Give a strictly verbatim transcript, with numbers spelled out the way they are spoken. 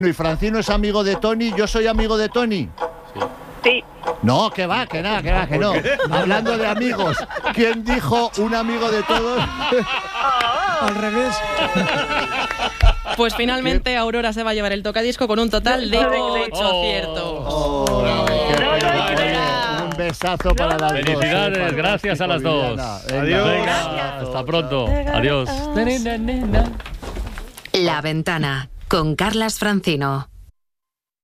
y Francino es amigo de Tony, yo soy amigo de Tony. Sí. No, que va, que nada, que va, que no. Hablando de amigos, ¿quién dijo un amigo de todos? Al revés. Pues finalmente Aurora se va a llevar el tocadisco con un total de ocho aciertos. Oh, oh, qué pena. Un besazo para las dos. Felicidades, gracias a las dos. Adiós. Venga, hasta pronto. Adiós. La Ventana con Carlas Francino.